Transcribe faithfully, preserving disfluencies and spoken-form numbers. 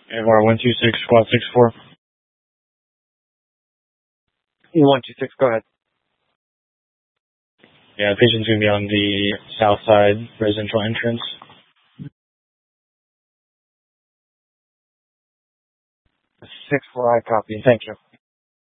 Avar one two six, squad six four. one two six, go ahead. Yeah, patient's going to be on the south side residential entrance. six four, I copy. Thank you.